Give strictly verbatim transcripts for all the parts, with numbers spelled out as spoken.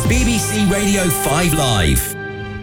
B B C Radio five Live.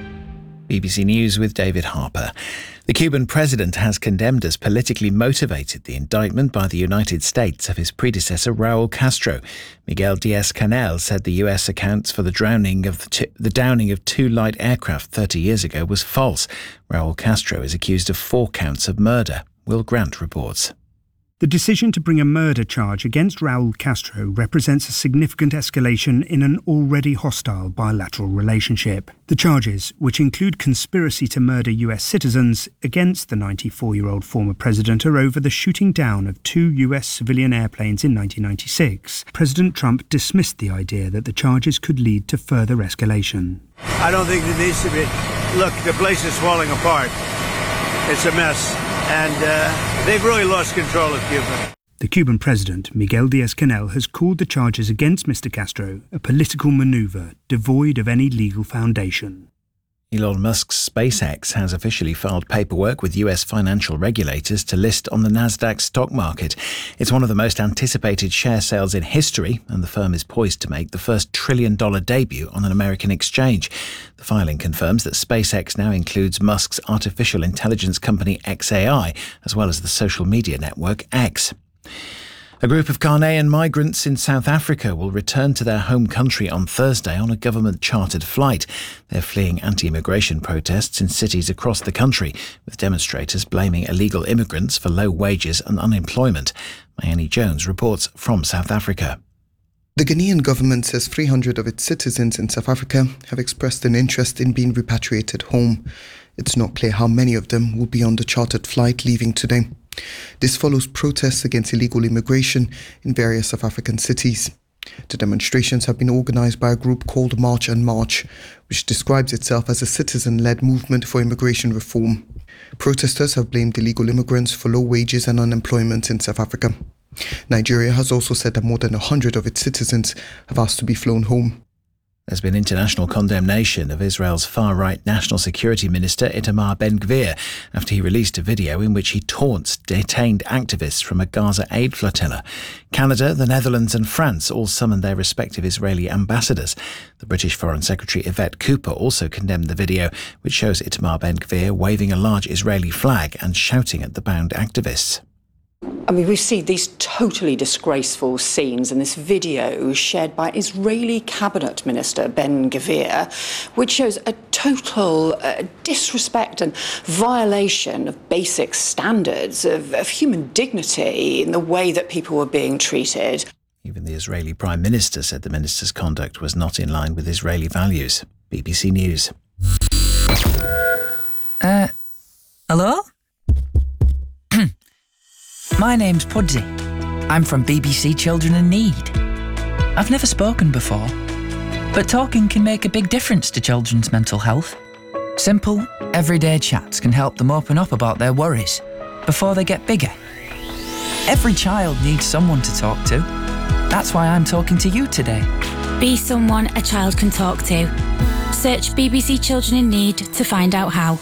B B C News with David Harper. The Cuban president has condemned as politically motivated the indictment by the United States of his predecessor Raul Castro. Miguel Diaz-Canel said the U S accounts for the drowning of the, t- the downing of two light aircraft thirty years ago was false. Raul Castro is accused of four counts of murder. Will Grant reports. The decision to bring a murder charge against Raul Castro represents a significant escalation in an already hostile bilateral relationship. The charges, which include conspiracy to murder U S citizens against the ninety-four-year-old former president, are over the shooting down of two U S civilian airplanes in nineteen ninety-six. President Trump dismissed the idea that the charges could lead to further escalation. I don't think there needs to be... Look, the place is falling apart. It's a mess. And uh, they've really lost control of Cuba. The Cuban president, Miguel Diaz-Canel, has called the charges against Mister Castro a political manoeuvre devoid of any legal foundation. Elon Musk's SpaceX has officially filed paperwork with U S financial regulators to list on the Nasdaq stock market. It's one of the most anticipated share sales in history, and the firm is poised to make the first trillion-dollar debut on an American exchange. The filing confirms that SpaceX now includes Musk's artificial intelligence company X A I, as well as the social media network X. A group of Ghanaian migrants in South Africa will return to their home country on Thursday on a government-chartered flight. They're fleeing anti-immigration protests in cities across the country, with demonstrators blaming illegal immigrants for low wages and unemployment. Mayeni Jones reports from South Africa. The Ghanaian government says three hundred of its citizens in South Africa have expressed an interest in being repatriated home. It's not clear how many of them will be on the chartered flight leaving today. This follows protests against illegal immigration in various South African cities. The demonstrations have been organised by a group called March and March, which describes itself as a citizen-led movement for immigration reform. Protesters have blamed illegal immigrants for low wages and unemployment in South Africa. Nigeria has also said that more than one hundred of its citizens have asked to be flown home. There's been international condemnation of Israel's far-right National Security Minister Itamar Ben-Gvir after he released a video in which he taunts detained activists from a Gaza aid flotilla. Canada, the Netherlands and France all summoned their respective Israeli ambassadors. The British Foreign Secretary Yvette Cooper also condemned the video, which shows Itamar Ben-Gvir waving a large Israeli flag and shouting at the bound activists. I mean, we see these totally disgraceful scenes in this video shared by Israeli Cabinet Minister Ben-Gvir, which shows a total uh, disrespect and violation of basic standards of, of human dignity in the way that people were being treated. Even the Israeli Prime Minister said the minister's conduct was not in line with Israeli values. B B C News. Uh, hello? My name's Pudsey. I'm from B B C Children in Need. I've never spoken before, but talking can make a big difference to children's mental health. Simple, everyday chats can help them open up about their worries before they get bigger. Every child needs someone to talk to. That's why I'm talking to you today. Be someone a child can talk to. Search B B C Children in Need to find out how.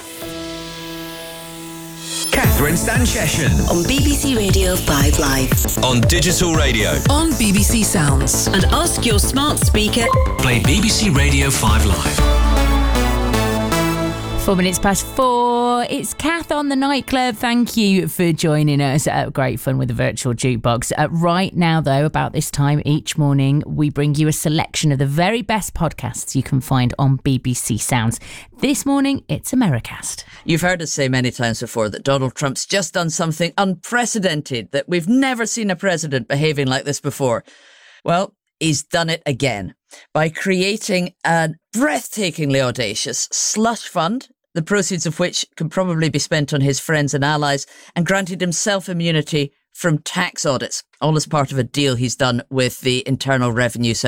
Catherine Sanchession on B B C Radio five Live. On digital radio. On B B C Sounds. And ask your smart speaker. Play B B C Radio five Live. Four minutes past four. It's Kath on the Nightclub. Thank you for joining us. Uh, great fun with the virtual jukebox. Uh, right now, though, about this time each morning, we bring you a selection of the very best podcasts you can find on B B C Sounds. This morning, it's Americast. You've heard us say many times before that Donald Trump's just done something unprecedented, that we've never seen a president behaving like this before. Well, he's done it again by creating a breathtakingly audacious slush fund, the proceeds of which can probably be spent on his friends and allies, and granted himself immunity from tax audits, all as part of a deal he's done with the Internal Revenue Service.